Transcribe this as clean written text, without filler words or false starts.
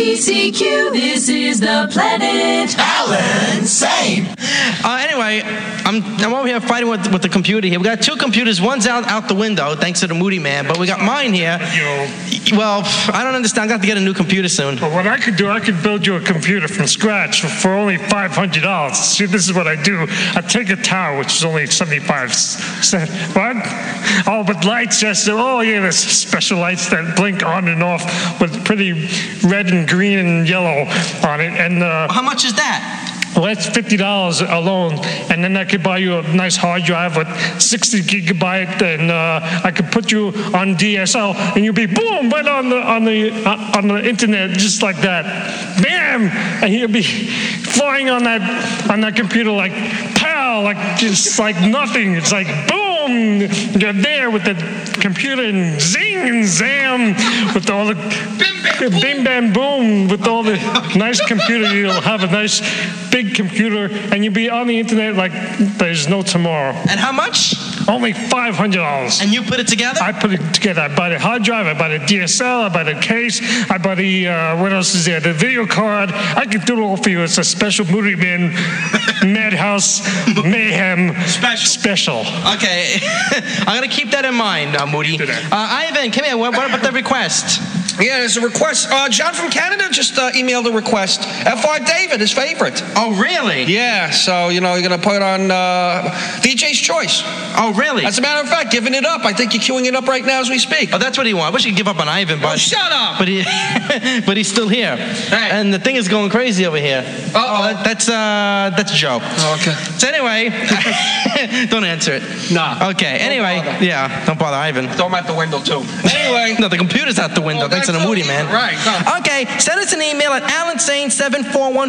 PCQ, this is the planet Alan Sane. Anyway, I'm over here fighting with the computer here. We got two computers. One's out the window, thanks to the Moody Man, but we got mine here. Well, I don't understand. I got to get a new computer soon. Well, what I could do, I could build you a computer from scratch for only $500. See, this is what I do. I take a tower, which is only 75 cents. What? Oh, but lights, yes. Oh, yeah, there's special lights that blink on and off with pretty red and green and yellow on it. And how much is that? Well, that's $50 alone, and then I could buy you a nice hard drive with 60 gigabyte, and I could put you on DSL, and you'll be boom right on the internet just like that, bam, and you'll be flying on that computer like pow, like just like nothing. It's like boom, you're there with the computer, and zing and zam with all the bim bam boom with all the nice computer. You'll have a nice big computer, and you'll be on the internet like there's no tomorrow. And how much? Only $500. And you put it together? I put it together. I buy the hard drive, I buy the DSL, I buy the case, I buy the, what else is there? The video card. I can do it all for you. It's a special Moody Man Madhouse Mayhem special. Okay. I'm going to keep that in mind, Moody. Ivan, come here. What about the request? Yeah, there's a request. John from Canada just emailed a request. F.R. David, his favorite. Oh, really? Yeah, so, you're going to put it on DJ's Choice. Oh, really? As a matter of fact, giving it up. I think you're queuing it up right now as we speak. Oh, that's what he wants. I wish he could give up on Ivan, but... Oh, shut up! But he's still here. Hey. And the thing is going crazy over here. That's Joe. Oh, okay. So anyway, don't answer it. Nah. Okay, anyway. Yeah, don't bother Ivan. Throw him out the window, too. Anyway. No, the computer's out the window. Thanks to the Moody Man. Right. Okay, send us an email at AlanSane741